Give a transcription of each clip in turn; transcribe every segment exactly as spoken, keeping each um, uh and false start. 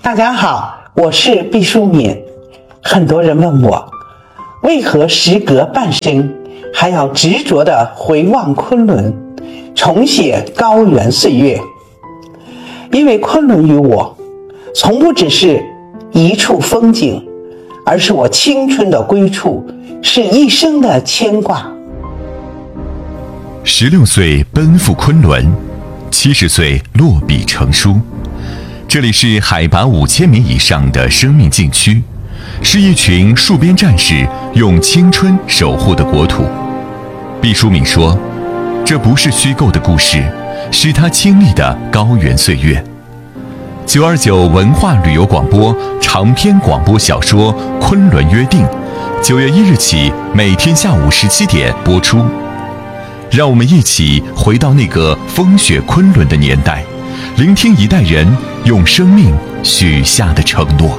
大家好，我是毕淑敏。很多人问我，为何时隔半生还要执着地回望昆仑，重写高原岁月？因为昆仑于我，从不只是一处风景，而是我青春的归处，是一生的牵挂。 十六岁奔赴昆仑，七十岁落笔成书。这里是海拔五千米以上的生命禁区，是一群戍边战士用青春守护的国土。毕淑敏说，这不是虚构的故事，是他经历的高原岁月。九二九文化旅游广播长篇广播小说《昆仑约定》，九月一日起每天下午十七点播出。让我们一起回到那个风雪昆仑的年代，聆听一代人用生命许下的承诺。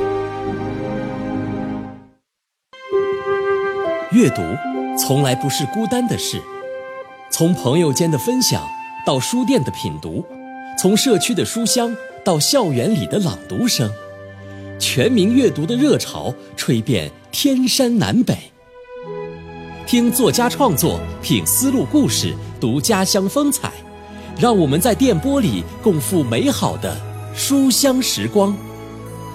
阅读从来不是孤单的事，从朋友间的分享到书店的品读，从社区的书香到校园里的朗读声，全民阅读的热潮吹遍天山南北。听作家创作，品丝路故事，读家乡风采，让我们在电波里共赴美好的书香时光。